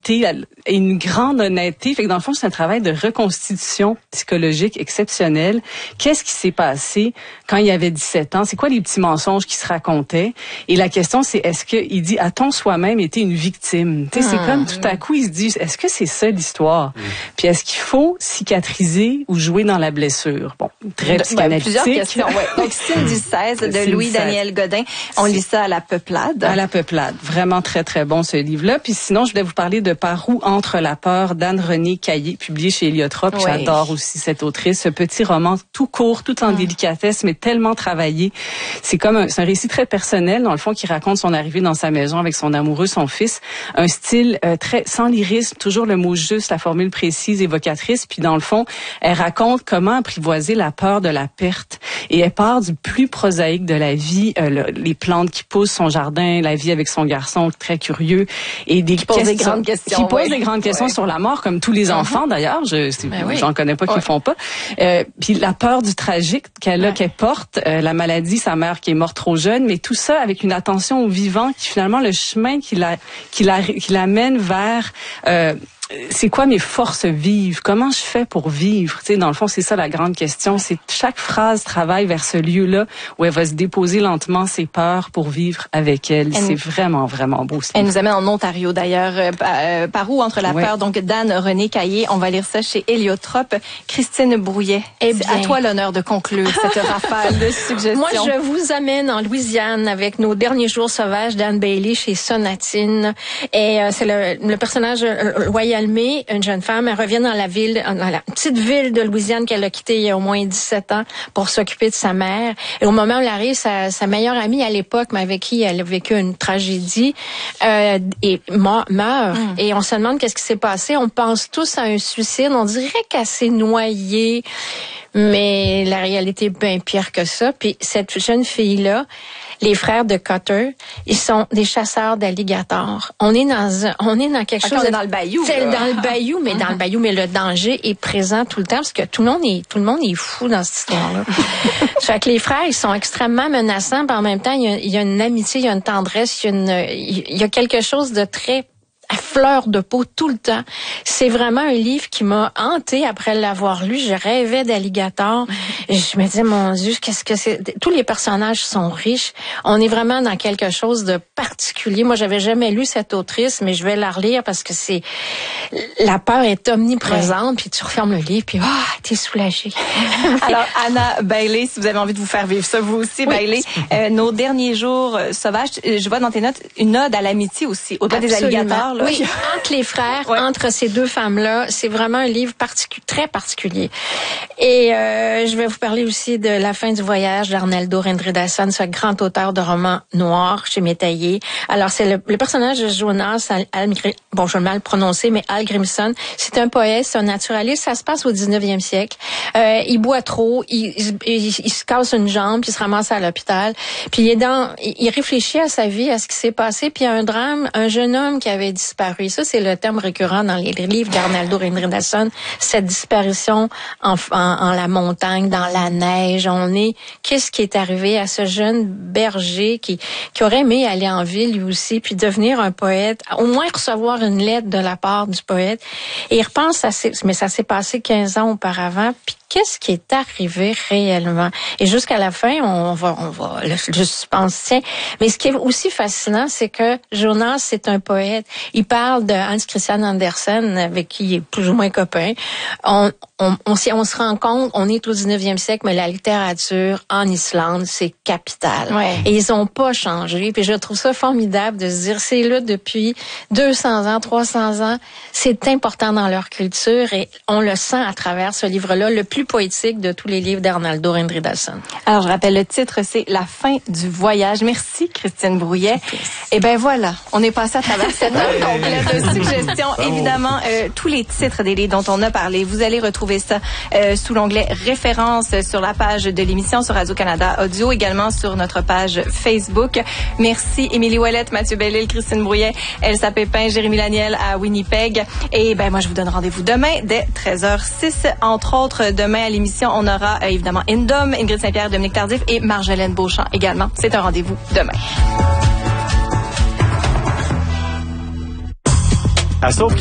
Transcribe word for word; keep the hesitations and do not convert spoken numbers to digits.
et une grande honnêteté. Fait que dans le fond, c'est un travail de reconstitution psychologique exceptionnel. Qu'est-ce qui s'est passé quand il avait dix-sept ans? C'est quoi les petits mensonges qui se racontaient? Et la question, c'est est-ce qu'il dit, a-t-on soi-même été une victime? Tu sais, c'est comme tout à coup, il se dit, est-ce que c'est ça l'histoire? Mmh. Puis est-ce qu'il faut cicatriser ou jouer dans la blessure? Bon, très de, psychanalytique. Ben, plusieurs questions, ouais. Donc, Cystine dix-seize de Louis-Daniel Godin. On lit ça à la Peuplade. À la Peuplade. Vraiment très, très bon, ce livre-là. Puis sinon, je voulais vous parler de Par où entre la peur d'Anne-Renée Caillé, publié chez Héliotrope. Oui. J'adore aussi cette autrice. Ce petit roman tout court, tout en mmh. délicatesse, mais tellement travaillé. C'est comme un, c'est un récit très personnel, dans le fond, qui raconte son arrivée dans sa maison avec son amoureux, son fils. Un style euh, très sans lyrisme, toujours le mot juste, la formule précise, évocatrice. Puis dans le fond, elle raconte comment apprivoiser la peur de la perte. Et elle part du plus prosaïque de la vie, euh, le, les plantes qui poussent, son jardin, la vie avec son garçon très curieux. Et des qui pose des grandes questions. Qui pose des grandes questions ouais. sur la mort, comme tous les uh-huh. enfants d'ailleurs. Je ben oui. j'en connais pas qui ouais. font pas. Euh, puis la peur du tragique qu'elle a, ouais. qu'elle porte, euh, la maladie, sa mère qui est morte trop jeune, mais tout ça avec une attention au vivant, qui finalement le chemin qui la qui la qui l'amène vers euh, c'est quoi mes forces vives? Comment je fais pour vivre? Tu sais, dans le fond, c'est ça la grande question. C'est chaque phrase travaille vers ce lieu-là où elle va se déposer lentement ses peurs pour vivre avec elle. elle c'est vraiment, vraiment beau. Elle nous amène en Ontario, d'ailleurs. Euh, euh, par où entre la ouais. peur? Donc, d'Anne-Renée Caillé. On va lire ça chez Héliotrope. Christine Brouillet, eh bien, à toi l'honneur de conclure cette rafale de suggestions. Moi, je vous amène en Louisiane avec Nos derniers jours sauvages d'Anne Bailey chez Sonatine. Et euh, c'est le, le personnage euh, loyal. Une jeune femme, elle revient dans la ville, dans la petite ville de Louisiane qu'elle a quittée il y a au moins dix-sept ans pour s'occuper de sa mère. Et au moment où elle arrive, sa, sa meilleure amie à l'époque, mais avec qui elle a vécu une tragédie, euh, et meurt. Mm. Et on se demande qu'est-ce qui s'est passé. On pense tous à un suicide. On dirait qu'elle s'est noyée. Mais la réalité est bien pire que ça. Puis cette jeune fille-là, les frères de Cutter, ils sont des chasseurs d'alligators. On est dans un, on est dans quelque Attends, chose de, dans le bayou. C'est dans le bayou, mais mm-hmm. dans le bayou, mais le danger est présent tout le temps parce que tout le monde est, tout le monde est fou dans cette histoire-là. Fait que les frères, ils sont extrêmement menaçants, mais en même temps, il y a, il y a une amitié, il y a une tendresse, il y a une, il y a quelque chose de très à fleur de peau tout le temps. C'est vraiment un livre qui m'a hantée après l'avoir lu. Je rêvais d'alligator. Je me disais, mon Dieu, qu'est-ce que c'est? Tous les personnages sont riches. On est vraiment dans quelque chose de particulier. Moi, j'avais jamais lu cette autrice, mais je vais la relire parce que c'est, la peur est omniprésente, ouais. puis tu refermes le livre, puis ah, oh, t'es soulagée. Alors, Anna Bailey, si vous avez envie de vous faire vivre ça, vous aussi, oui. Bailey, euh, Nos derniers jours euh, sauvages, je vois dans tes notes une ode à l'amitié aussi, au-delà des alligators, là. Oui, entre les frères, ouais. entre ces deux femmes-là, c'est vraiment un livre particu- très particulier. Et euh, je vais vous parler aussi de La fin du voyage d'Arnaldo Indridason, ce grand auteur de romans noirs chez Métaillé. Alors, c'est le, le personnage de Jonas, Al, Al, bon, je vais mal prononcer, mais Al Grimson, c'est un poète, c'est un naturaliste, ça se passe au dix-neuvième siècle. Euh, il boit trop, il, il, il, il se casse une jambe, puis il se ramasse à l'hôpital. Puis il est dans, il réfléchit à sa vie, à ce qui s'est passé, puis il y a un drame, un jeune homme qui avait disparu. Ça, c'est le terme récurrent dans les livres d'Arnaldo Indridason, cette disparition en, en, en la montagne, dans la neige. On est, qu'est-ce qui est arrivé à ce jeune berger qui, qui aurait aimé aller en ville lui aussi, puis devenir un poète, au moins recevoir une lettre de la part du poète. Et il repense à, mais ça s'est passé quinze ans auparavant, puis qu'est-ce qui est arrivé réellement? Et jusqu'à la fin, on va, on va, le, le suspense tient. Mais ce qui est aussi fascinant, c'est que Jonas, c'est un poète. Il parle de Hans Christian Andersen, avec qui il est plus ou moins copain. On, on, on, on se rend compte, on est au dix-neuvième siècle, mais la littérature en Islande, c'est capital. Ouais. Et ils ont pas changé. Puis je trouve ça formidable de se dire, c'est là depuis deux cents ans, trois cents ans. C'est important dans leur culture et on le sent à travers ce livre-là, le plus poétique de tous les livres d'Arnaldo Indridason. Alors, je rappelle le titre, c'est La fin du voyage. Merci, Christine Brouillet. Et ben voilà, on est passé à travers cette heure complète de suggestions. Bravo. Évidemment, euh, tous les titres des livres dont on a parlé, vous allez retrouver ça euh, sous l'onglet références sur la page de l'émission sur Radio-Canada Audio, également sur notre page Facebook. Merci, Émilie Ouellette, Mathieu Bellil, Christine Brouillet, Elsa Pépin, Jérémy Laniel à Winnipeg. Et ben moi, je vous donne rendez-vous demain dès treize heures six. Entre autres, demain à l'émission, on aura euh, évidemment Indom, Ingrid Saint-Pierre, Dominique Tardif et Marjolaine Beauchamp également. C'est un rendez-vous demain. À Sauve